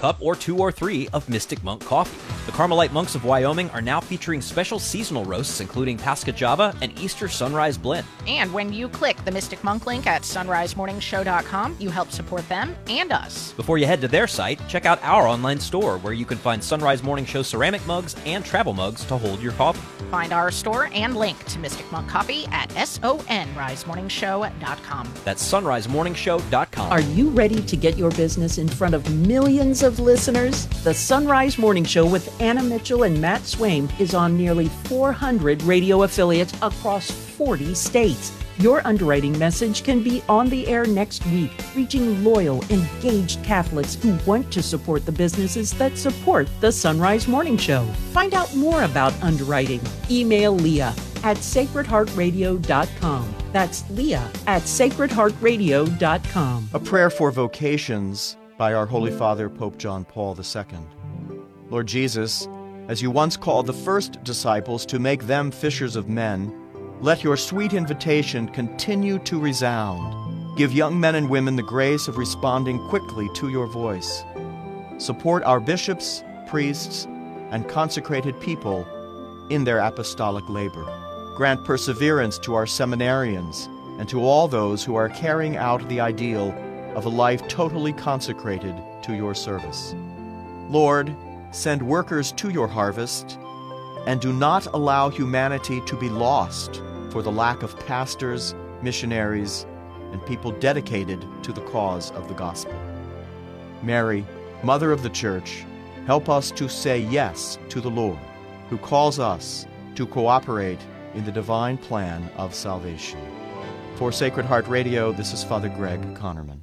cup or 2 or 3 of Mystic Monk coffee. The Carmelite monks of Wyoming are now featuring special seasonal roasts, including Pasca Java and Easter Sunrise Blend. And when you click the Mystic Monk link at sunrisemorningshow.com, you help support them and us. Before you head to their site, check out our online store where you can find Sunrise Morning Show ceramic mugs and travel mugs to hold your coffee. Find our store and link to Mystic Monk Coffee at sunrisemorningshow.com. That's sunrisemorningshow.com. Are you ready to get your business in front of millions of listeners? The Sunrise Morning Show with Anna Mitchell and Matt Swaim is on nearly 400 radio affiliates across 40 states. Your underwriting message can be on the air next week, reaching loyal, engaged Catholics who want to support the businesses that support the Sunrise Morning Show. Find out more about underwriting. Email Leah at sacredheartradio.com. That's Leah at sacredheartradio.com. A prayer for vocations by our Holy Father, Pope John Paul II. Lord Jesus, as you once called the first disciples to make them fishers of men, let your sweet invitation continue to resound. Give young men and women the grace of responding quickly to your voice. Support our bishops, priests, and consecrated people in their apostolic labor. Grant perseverance to our seminarians and to all those who are carrying out the ideal of a life totally consecrated to your service. Lord, send workers to your harvest, and do not allow humanity to be lost for the lack of pastors, missionaries, and people dedicated to the cause of the gospel. Mary, Mother of the Church, help us to say yes to the Lord, who calls us to cooperate in the divine plan of salvation. For Sacred Heart Radio, this is Father Greg Connerman.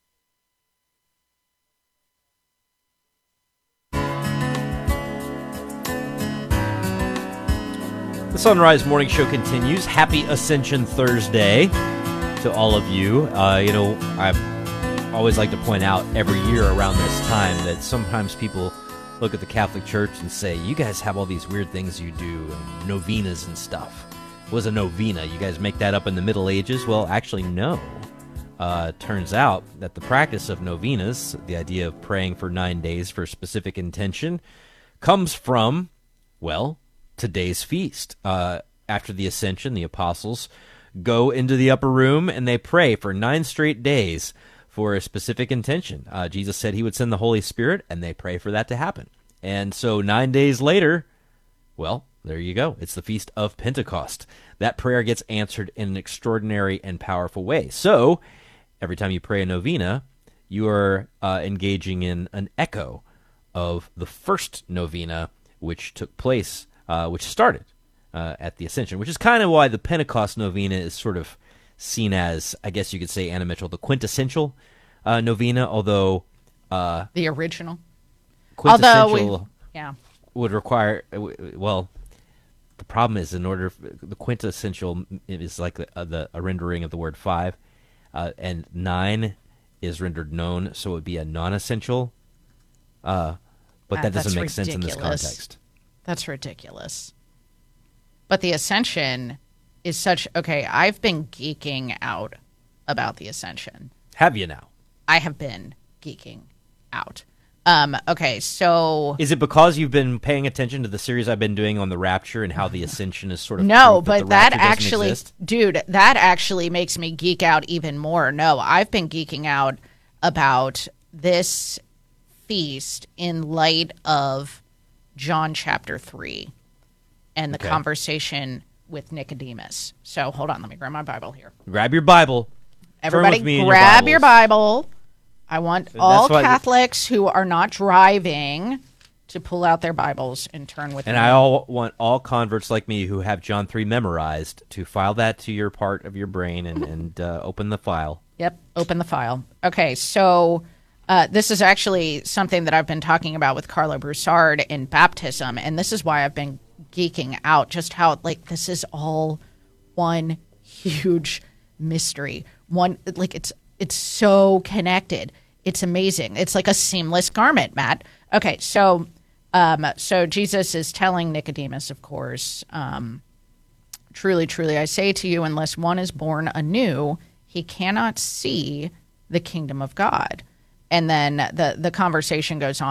The Sunrise Morning Show continues. Happy Ascension Thursday to all of you. I always like to point out every year around this time that sometimes people look at the Catholic Church and say, you guys have all these weird things you do, and novenas and stuff. What was a novena? You guys make that up in the Middle Ages? Well, actually, no. Turns out that the practice of novenas, the idea of praying for 9 days for a specific intention, comes from, well, today's feast. After the Ascension, the apostles go into the upper room and they pray for 9 straight days for a specific intention. Jesus said he would send the Holy Spirit, and they pray for that to happen. And so 9 days later, well, there you go. It's the Feast of Pentecost. That prayer gets answered in an extraordinary and powerful way. So every time you pray a novena, you are engaging in an echo of the first novena, which took place, which started at the Ascension, which is kind of why the Pentecost novena is sort of seen as, I guess you could say, Anna Mitchell, the quintessential novena, although the original. Quintessential yeah. would require, well, the problem is the quintessential is like a rendering of the word 5, and 9 is rendered known, so it would be a non-essential, but that doesn't make sense in this context. That's ridiculous. But the Ascension is such... Okay, I've been geeking out about the Ascension. Have you now? I have been geeking out. Okay, so... Is it because you've been paying attention to the series I've been doing on the Rapture and how the Ascension is sort of... No, but that actually... Exist? Dude, that actually makes me geek out even more. No, I've been geeking out about this feast in light of John chapter 3 and the conversation with Nicodemus. So hold on, let me grab my Bible here. Grab your Bible. Everybody grab your Bible. I want all Catholics who are not driving to pull out their Bibles and turn with me. And I want all converts like me who have John 3 memorized to file that to your part of your brain and open the file. Yep, open the file. Okay, so this is actually something that I've been talking about with Carlo Broussard in baptism, and this is why I've been geeking out, just how, like, this is all one huge mystery. It's so connected. It's amazing. It's like a seamless garment, Matt. Okay, so Jesus is telling Nicodemus, of course, truly, truly, I say to you, unless one is born anew, he cannot see the kingdom of God. And then the conversation goes on.